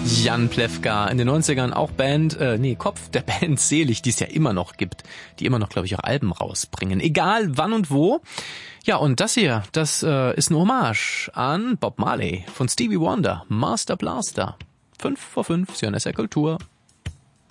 Jan Plewka, in den 90ern auch Kopf der Band Selig, die es ja immer noch gibt, die immer noch, glaube ich, auch Alben rausbringen, egal wann und wo. Ja, und das hier, das ist eine Hommage an Bob Marley von Stevie Wonder, Master Blaster. 5 vor 5, CNSR Kultur.